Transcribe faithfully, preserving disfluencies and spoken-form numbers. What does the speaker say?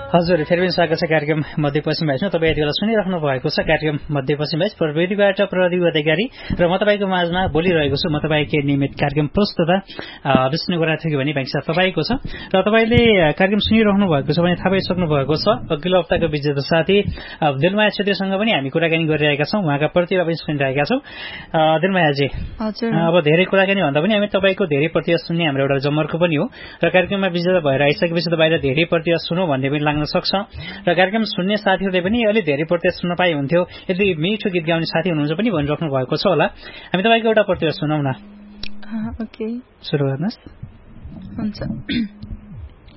हजुर फेरि पनि स्वागत छ कार्यक्रम मध्यपश्चिम भाइसमा। तपाईँ यति बेला सुनिराख्नु भएको छ कार्यक्रम मध्यपश्चिम भाइस प्रविधिबाट प्रदीप अधिकारी र म तपाईँको माझमा बोलिरहेको छु। म तपाईँको नियमित कार्यक्रम प्रस्तुता विष्णु गोराथी भने बैंक तपाईँको छ र तपाईँले कार्यक्रम सुनिरहनु भएको छ भने थाहा पाइसक्नु भएको छ। अघिल्लो हप्ताको विजेता साथी दिलमाया छेत्रीसँग पनि हामी कुराकानी गरिरहेका छौँ, उहाँका प्रतिभा पनि सुनिरहेका छौँ। दिलमायाजी, अब धेरै कुराकानी भन्दा पनि हामी तपाईँको धेरै प्रतिभा सुन्ने हाम्रो एउटा जमर्को पनि हो र कार्यक्रममा विजेता भएर आइसकेपछि त बाहिर धेरै प्रतिभा सुनौ भन्ने पनि लाग्न सक्छ र कार्यक्रम सुन्ने साथीहरूले पनि अलिक धेरै प्रतिभा सुन्न पाए हुन्थ्यो, यदि मिठो गीत गाउने साथी हुनुहुन्छ पनि भनिराख्नु भएको छ होला। हामी तपाईँको एउटा प्रतिभा सुनौ न। ओके, सुरु गर्नुहोस्। हुन्छ।